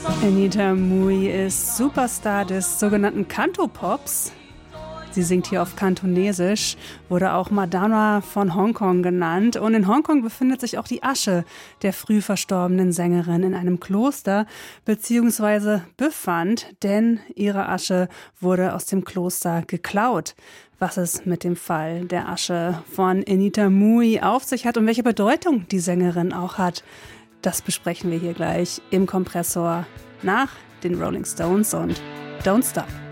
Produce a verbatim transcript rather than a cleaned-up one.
Anita Mui ist Superstar des sogenannten Cantopops. Sie singt hier auf Kantonesisch, wurde auch Madonna von Hongkong genannt. Und in Hongkong befindet sich auch die Asche der früh verstorbenen Sängerin in einem Kloster, beziehungsweise befand, denn ihre Asche wurde aus dem Kloster geklaut. Was es mit dem Fall der Asche von Anita Mui auf sich hat und welche Bedeutung die Sängerin auch hat, das besprechen wir hier gleich im Kompressor nach den Rolling Stones und Don't Stop.